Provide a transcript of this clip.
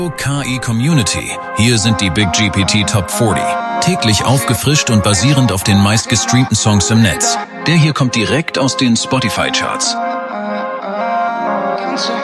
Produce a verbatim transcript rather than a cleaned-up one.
K I Community. Hier sind die Big G P T Top vierzig. Täglich aufgefrischt und basierend auf den meistgestreamten Songs im Netz. Der hier kommt direkt aus den Spotify-Charts.